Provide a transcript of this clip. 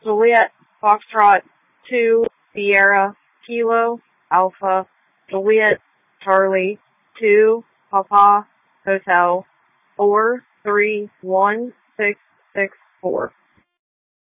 Juliet, Foxtrot, 2, Sierra, Kilo, Alpha, Juliet, Charlie, 2, Papa, Hotel, 4, 3, 1, 6, 6, 4.